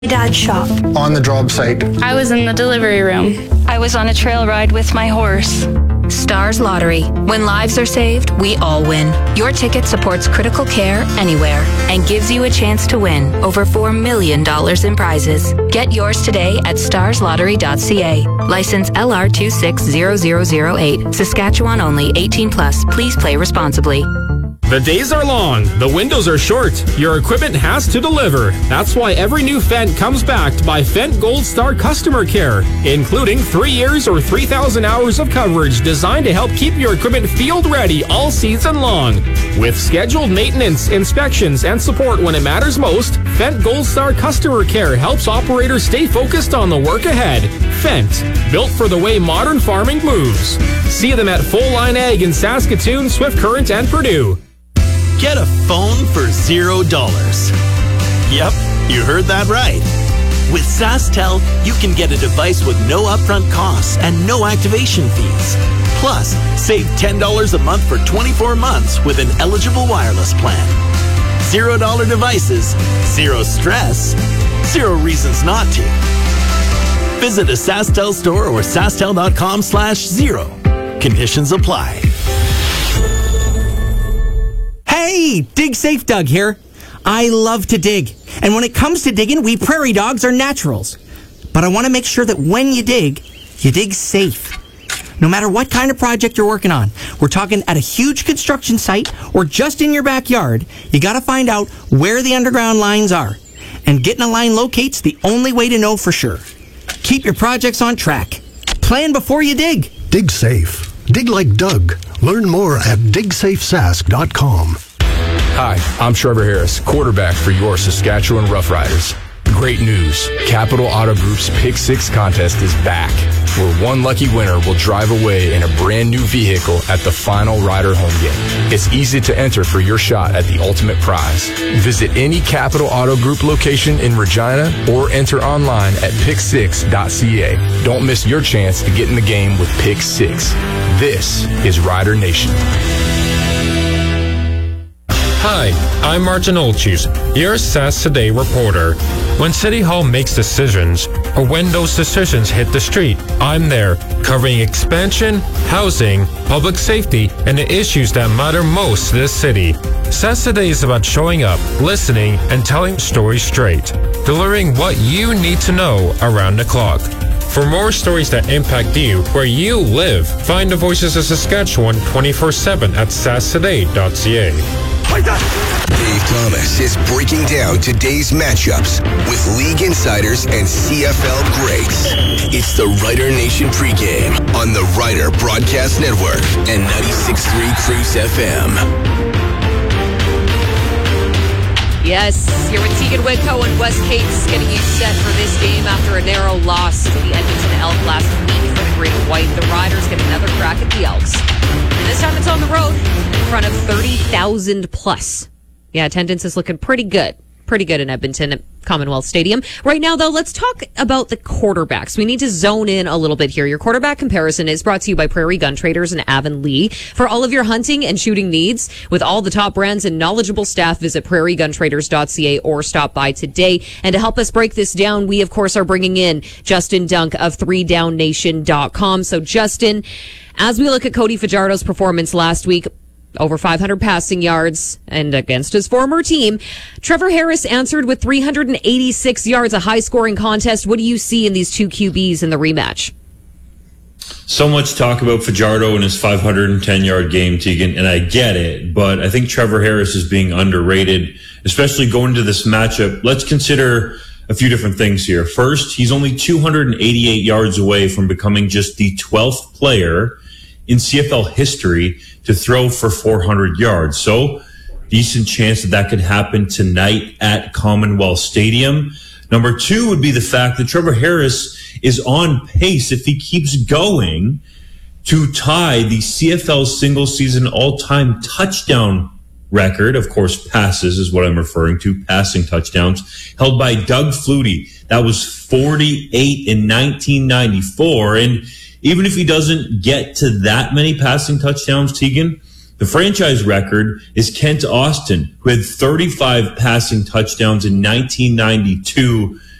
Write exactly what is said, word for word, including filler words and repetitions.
Dad's shop. On the job site. I was in the delivery room. I was on a trail ride with my horse. Stars Lottery. When lives are saved, we all win. Your ticket supports critical care anywhere and gives you a chance to win over four million dollars in prizes. Get yours today at stars lottery dot c a. License L R two six zero zero zero eight. Saskatchewan only. eighteen plus. Please play responsibly. The days are long, the windows are short, your equipment has to deliver. That's why every new Fendt comes backed by Fendt Gold Star Customer Care, including three years or three thousand hours of coverage designed to help keep your equipment field ready all season long. With scheduled maintenance, inspections, and support when it matters most, Fendt Gold Star Customer Care helps operators stay focused on the work ahead. Fendt, built for the way modern farming moves. See them at Full Line Ag in Saskatoon, Swift Current, and Purdue. Get a phone for zero dollars. Yep, you heard that right. With SaskTel, you can get a device with no upfront costs and no activation fees. Plus, save ten dollars a month for twenty-four months with an eligible wireless plan. Zero dollar devices, zero stress, zero reasons not to. Visit a SaskTel store or sastel.com slash zero. Conditions apply. Hey, Dig Safe Doug here. I love to dig. And when it comes to digging, we prairie dogs are naturals. But I want to make sure that when you dig, you dig safe. No matter what kind of project you're working on, we're talking at a huge construction site or just in your backyard, you got to find out where the underground lines are. And getting a line locate's the only way to know for sure. Keep your projects on track. Plan before you dig. Dig safe. Dig like Doug. Learn more at dig safe sask dot com. Hi, I'm Trevor Harris, quarterback for your Saskatchewan Roughriders. Great news. Capital Auto Group's Pick Six contest is back, where one lucky winner will drive away in a brand new vehicle at the final Rider home game. It's easy to enter for your shot at the ultimate prize. Visit any Capital Auto Group location in Regina or enter online at pick six dot c a. Don't miss your chance to get in the game with Pick Six. This is Rider Nation. Hi, I'm Martin Olchus, your Sask Today reporter. When City Hall makes decisions, or when those decisions hit the street, I'm there, covering expansion, housing, public safety, and the issues that matter most to this city. Sask Today is about showing up, listening, and telling stories straight, delivering what you need to know around the clock. For more stories that impact you where you live, find the Voices of Saskatchewan twenty-four seven at sask today dot c a. Dave Thomas is breaking down today's matchups with league insiders and C F L greats. It's the Rider Nation pregame on the Rider Broadcast Network and ninety-six point three Cruise F M. Yes, here with Tegan Whitco and Wes Cates getting you set for this game after a narrow loss to the Edmonton Elk last week for the Green and White. The Riders get another crack at the Elks. And this time it's on the road in front of thirty thousand plus. Yeah, attendance is looking pretty good. Pretty good in Edmonton at Commonwealth Stadium. Right now, though, let's talk about the quarterbacks. We need to zone in a little bit here. Your quarterback comparison is brought to you by Prairie Gun Traders and Avonlea. For all of your hunting and shooting needs, with all the top brands and knowledgeable staff, visit prairie gun traders dot c a or stop by today. And to help us break this down, we, of course, are bringing in Justin Dunk of three down nation dot com. So, Justin, as we look at Cody Fajardo's performance last week, over five hundred passing yards, and against his former team, Trevor Harris answered with three hundred eighty-six yards, a high-scoring contest. What do you see in these two Q Bs in the rematch? So much talk about Fajardo and his five hundred ten yard game, Tegan, and I get it, but I think Trevor Harris is being underrated, especially going to this matchup. Let's consider a few different things here. First, he's only two hundred eighty-eight yards away from becoming just the twelfth player in C F L history to throw for four hundred yards. So, decent chance that that could happen tonight at Commonwealth Stadium. Number two would be the fact that Trevor Harris is on pace, if he keeps going, to tie the C F L single season all-time touchdown record. Of course, passes is what I'm referring to, passing touchdowns, held by Doug Flutie. That was forty-eight in nineteen ninety-four. And even if he doesn't get to that many passing touchdowns, Tegan, the franchise record is Kent Austin, who had thirty-five passing touchdowns in nineteen ninety-two